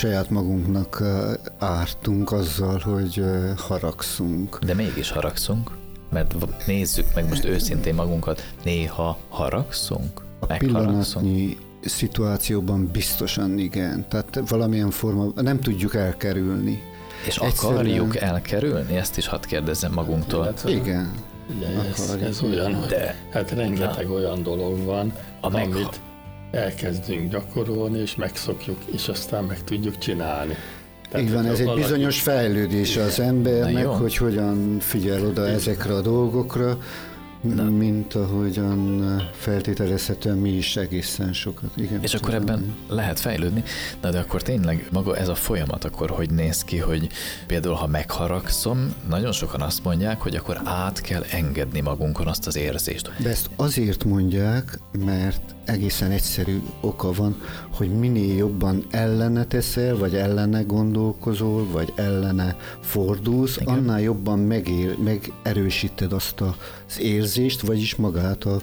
saját magunknak ártunk azzal, hogy haragszunk. De mégis haragszunk, mert nézzük meg most őszintén magunkat, néha haragszunk? A pillanatnyi szituációban biztosan igen. Tehát valamilyen forma nem tudjuk elkerülni. És akarjuk elkerülni? Ezt is hadd kérdezzem magunktól. Igen. Ugye ez olyan, hogy hát rengeteg olyan dolog van, amit elkezdünk gyakorolni, és megszokjuk, és aztán meg tudjuk csinálni. Így van, ez egy bizonyos fejlődés az embernek, hogy hogyan figyel oda ezekre a dolgokra, mint ahogyan feltételezhetően mi is egészen sokat. Igen, és akkor ebben lehet fejlődni, de akkor tényleg maga ez a folyamat akkor hogy néz ki, hogy például ha megharagszom, nagyon sokan azt mondják, hogy akkor át kell engedni magunkon azt az érzést. De ezt azért mondják, mert egészen egyszerű oka van, hogy minél jobban ellene teszel, vagy ellene gondolkozol, vagy ellene fordulsz, igen, annál jobban megerősíted azt az érzést, vagyis magát a...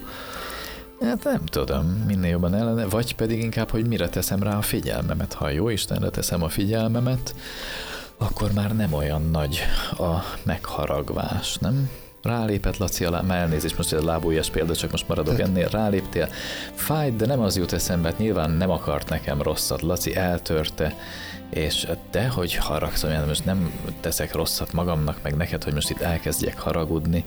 Hát nem tudom, minél jobban ellene, vagy pedig inkább, hogy mire teszem rá a figyelmemet. Ha jó Istenre teszem a figyelmemet, akkor már nem olyan nagy a megharagvás, nem? Rálépett Laci alá, már elnézést, most ez lábújas példa, csak most maradok ennél, ráléptél, fájt, de nem az jut eszembe, hát nyilván nem akart nekem rosszat, Laci eltörte, és de hogy haragszom, én most nem teszek rosszat magamnak, meg neked, hogy most itt elkezdjek haragudni,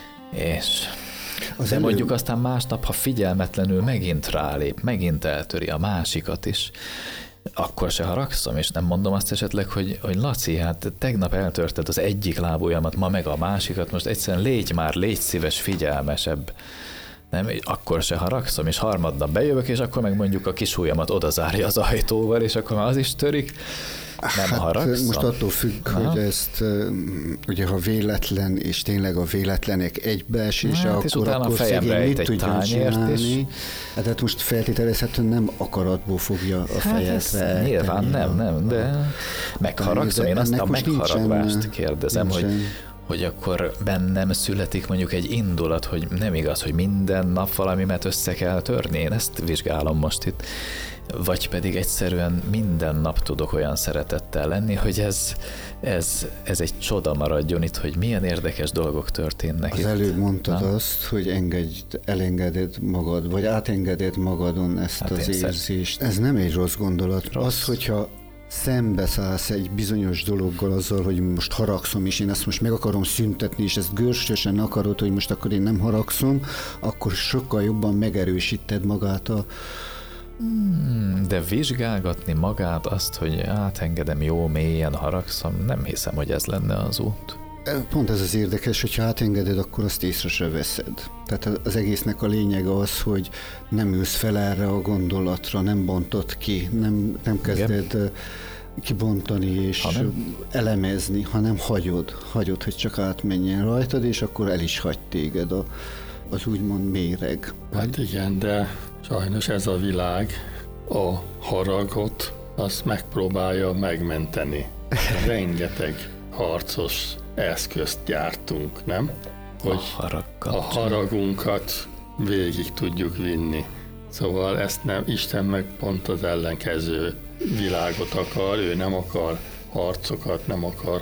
és de mondjuk aztán másnap, ha figyelmetlenül megint rálép, megint eltöri a másikat is, akkor se haragszom, és nem mondom azt esetleg, hogy Laci, hát tegnap eltörted az egyik lábujjamat, ma meg a másikat, most egyszerűen légy szíves, figyelmesebb. Nem, akkor se haragszom, és harmadnap bejövök, és akkor meg mondjuk a kis ujjamat odazárja az ajtóval, és akkor már az is törik. Nem haragszom. Most attól függ, hogy ezt ugye ha véletlen, és tényleg a véletlenek egybeesése, akkor szegény mit tudjon csinálni. Hát most feltételezhetően nem akaratból fogja a fejedre. Nyilván nem, de megharagszom. Én azt a megharagvást kérdezem, hogy akkor bennem születik mondjuk egy indulat, hogy nem igaz, hogy minden nap valamimet össze kell törni. Én ezt vizsgálom most itt. Vagy pedig egyszerűen minden nap tudok olyan szeretettel lenni, hogy ez egy csoda maradjon itt, hogy milyen érdekes dolgok történnek itt. Az előbb mondtad azt, hogy elengeded magad, vagy átengeded magadon ezt az érzést. Ez nem egy rossz gondolat. Az, hogyha szembeszállsz egy bizonyos dologgal azzal, hogy most haragszom, és én ezt most meg akarom szüntetni, és ezt görsösen akarod, hogy most akkor én nem haragszom, akkor sokkal jobban megerősíted magát De vizsgálgatni magát azt, hogy átengedem, jó mélyen haragszom, nem hiszem, hogy ez lenne az út. Pont ez az érdekes, hogyha átengeded, akkor azt észre se veszed. Tehát az egésznek a lényege az, hogy nem ülsz fel erre a gondolatra, nem bontod ki, nem kezded kibontani és elemezni, hanem hagyod, hogy csak átmenjen rajtad, és akkor el is hagy téged az úgymond méreg. Hát igen, de sajnos ez a világ a haragot azt megpróbálja megmenteni. Rengeteg harcos eszközt gyártunk, nem? Hogy a haragunkat végig tudjuk vinni. Szóval ezt nem, Isten meg pont az ellenkező világot akar, ő nem akar harcokat, nem akar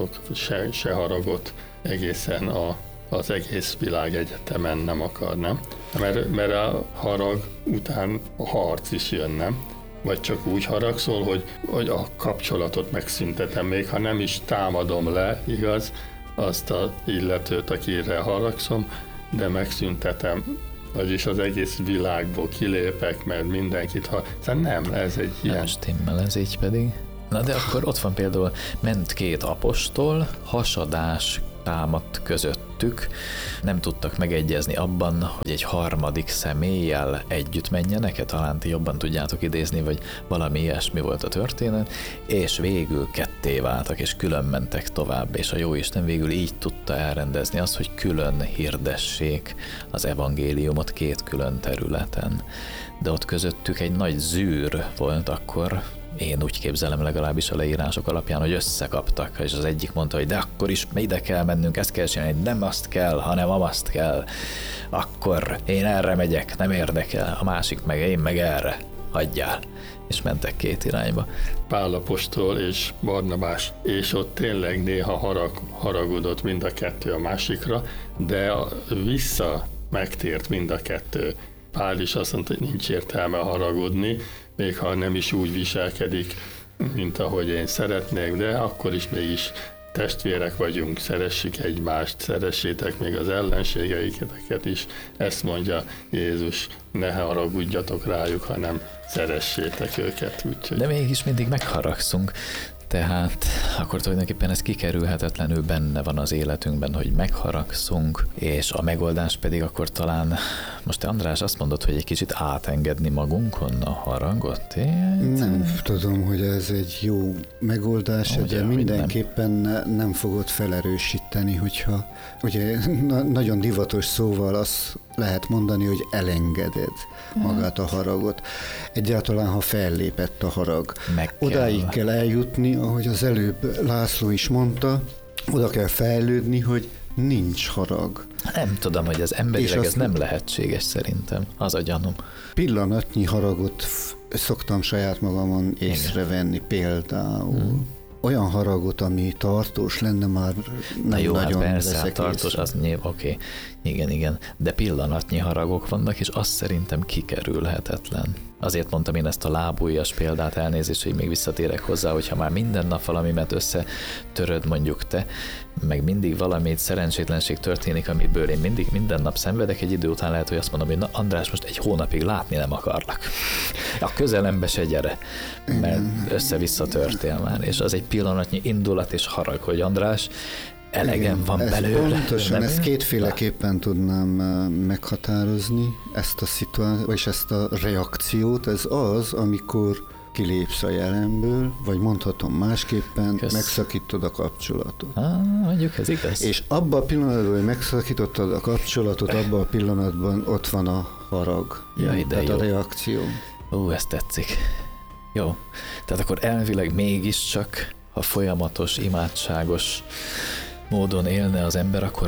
se haragot, egészen az egész világ egyetemen nem akar, nem? Mert a harag után a harc is jön, nem? Vagy csak úgy haragszol, hogy a kapcsolatot megszüntetem, még ha nem is támadom le, igaz, azt az illetőt, akire haragszom, de megszüntetem, vagyis az egész világból kilépek, mert mindenkit szóval nem, ez egy ilyen... Nem stimmel ez így pedig. Na de akkor ott van például, ment két apostol, hasadás támadt közöttük, nem tudtak megegyezni abban, hogy egy harmadik személlyel együtt menjenek, talán ti jobban tudjátok idézni, vagy valami ilyesmi volt a történet, és végül ketté váltak, és külön mentek tovább, és a Jóisten végül így tudta elrendezni azt, hogy külön hirdessék az evangéliumot két külön területen. De ott közöttük egy nagy zűr volt akkor, én úgy képzelem legalábbis a leírások alapján, hogy összekaptak, és az egyik mondta, hogy de akkor is ide kell mennünk, ezt kell csinálni, nem azt kell, hanem azt kell. Akkor én erre megyek, nem érdekel, a másik meg én meg erre, hagyjál. és mentek két irányba. Pál apostol és Barnabás, és ott tényleg néha haragudott mind a kettő a másikra, de vissza megtért mind a kettő. Pál is azt mondta, hogy nincs értelme haragudni, még ha nem is úgy viselkedik, mint ahogy én szeretnék, de akkor is mégis testvérek vagyunk, szeressük egymást, szeressétek még az ellenségeiteket is. Ezt mondja Jézus, ne haragudjatok rájuk, hanem szeressétek őket. Úgyhogy... De mégis mindig megharagszunk. Tehát akkor tulajdonképpen ez kikerülhetetlenül benne van az életünkben, hogy megharagszunk, és a megoldás pedig akkor talán, most te András azt mondod, hogy egy kicsit átengedni magunkon a haragot? Nem tudom, hogy ez egy jó megoldás, ugye, de mindenképpen nem fogod felerősíteni, hogyha ugye nagyon divatos szóval azt lehet mondani, hogy elengeded magát a haragot. Egyáltalán, ha fellépett a harag. Odáig kell eljutni, ahogy az előbb László is mondta, oda kell fejlődni, hogy nincs harag. Nem tudom, hogy az emberileg ez nem lehetséges szerintem, az a gyanúm. Pillanatnyi haragot szoktam saját magamon észrevenni például. Olyan haragot, ami tartós lenne, már nem jó, nagyon hát persze, veszek tartós, észre. az nyilv, oké. Igen, de pillanatnyi haragok vannak, és azt szerintem kikerülhetetlen. Azért mondtam én ezt a lábujjas példát, elnézést, hogy még visszatérek hozzá, hogyha már minden nap valamimet összetöröd mondjuk te, meg mindig valami szerencsétlenség történik, amiből én minden nap szenvedek, egy idő után lehet, hogy azt mondom, hogy na András, most egy hónapig látni nem akarlak. A közelembe se gyere, mert össze-vissza törtél már, és az egy pillanatnyi indulat és harag, hogy András, elegem van belőle. Pontosan, ezt kétféleképpen tudnám meghatározni, ezt a szituációt, vagy ezt a reakciót. Ez az, amikor kilépsz a jelenből, vagy mondhatom másképpen, megszakítod a kapcsolatot. Mondjuk ez igaz. És abban a pillanatban, hogy megszakítottad a kapcsolatot, abban a pillanatban ott van a harag. Tehát a reakció. Ez tetszik. Jó. Tehát akkor elvileg mégiscsak, ha folyamatos, imádságos módon élne az ember, akkor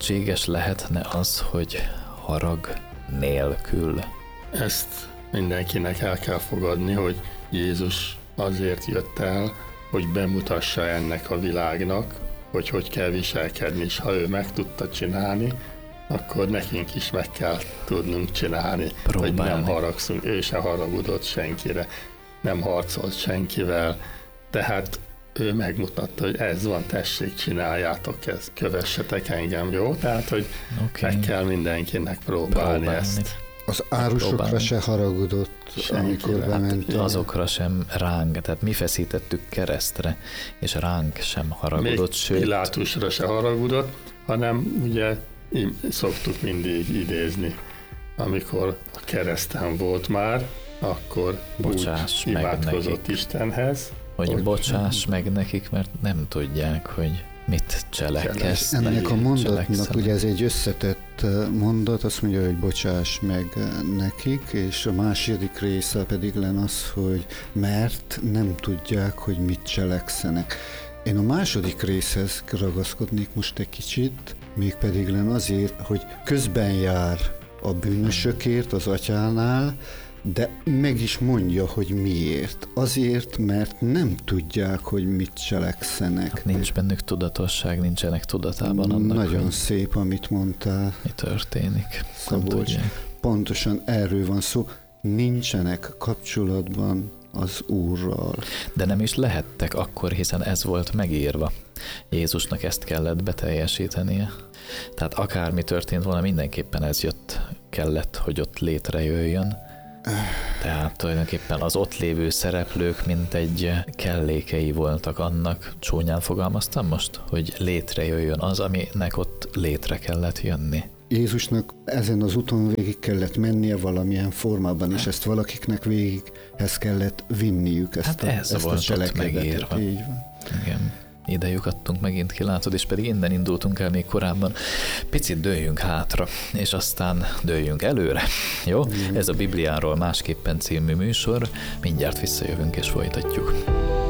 lehetne az, hogy harag nélkül. Ezt mindenkinek el kell fogadni, hogy Jézus azért jött el, hogy bemutassa ennek a világnak, hogy kell viselkedni, és ha ő meg tudta csinálni, akkor nekünk is meg kell tudnunk csinálni, hogy nem haragszunk. Ő se haragudott senkire, nem harcolt senkivel, tehát ő megmutatta, hogy ez van, tessék, csináljátok ezt, kövessetek engem, jó? Tehát, hogy meg kell mindenkinek próbálni ezt. Az árusokra se haragudott, amikor bement. Azokra sem ránk, tehát mi feszítettük keresztre, és ránk sem haragudott, még sőt. Pilátusra se haragudott, hanem ugye szoktuk mindig idézni, amikor a kereszten volt már, akkor bocsáss úgy meg imádkozott nekik. Istenhez. Hogy bocsáss meg nekik, mert nem tudják, hogy mit cselekednek. Ennek a mondatnak, ugye ez egy összetett mondat, azt mondja, hogy bocsáss meg nekik, és a második része pedig lenne az, hogy mert nem tudják, hogy mit cselekszenek. Én a második részhez ragaszkodnék most egy kicsit, mégpedig lenne azért, hogy közben jár a bűnösökért az atyánál, de meg is mondja, hogy miért. Azért, mert nem tudják, hogy mit cselekszenek. Nincs bennük tudatosság, nincsenek tudatában annak, nagyon szép, amit mondtál. Mi történik. Szabolcs. Pontosan erről van szó. Nincsenek kapcsolatban az Úrral. De nem is lehettek akkor, hiszen ez volt megírva. Jézusnak ezt kellett beteljesítenie. Tehát akármi történt volna, mindenképpen ez kellett, hogy ott létrejöjjön. Tehát tulajdonképpen az ott lévő szereplők mint egy kellékei voltak annak, csúnyán fogalmaztam most, hogy létrejöjjön az, aminek ott létre kellett jönni. Jézusnak ezen az úton végig kellett mennie valamilyen formában, és ezt valakiknek végighez kellett vinniük, ezt a cselekedetet. Így van. Igen. Ide lyukadtunk megint ki, látod, és pedig innen indultunk el még korábban. Picit dőljünk hátra, és aztán dőljünk előre. Jó? Ez a Bibliáról másképpen című műsor. Mindjárt visszajövünk és folytatjuk.